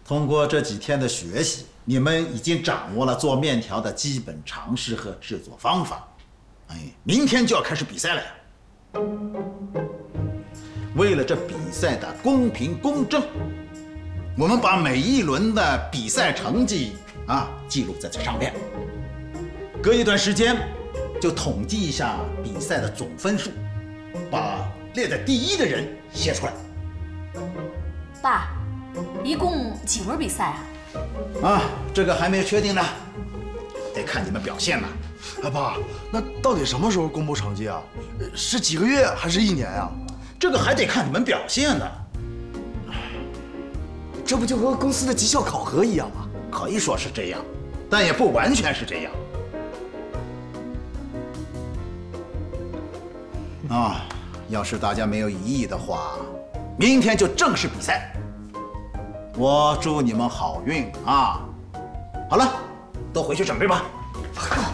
通过这几天的学习，你们已经掌握了做面条的基本常识和制作方法。明天就要开始比赛了呀。为了这比赛的公平公正，我们把每一轮的比赛成绩记录在这上面。隔一段时间就统计一下比赛的总分数，把列在第一的人写出来。 爸，一共几轮比赛啊？这个还没确定呢，得看你们表现了。 爸，那到底什么时候公布成绩啊？是几个月还是1年啊？ 这个还得看你们表现呢。 这不就和公司的绩效考核一样吗？ 可以说是这样，但也不完全是这样。要是大家没有异议的话，明天就正式比赛。我祝你们好运啊！好了，都回去准备吧。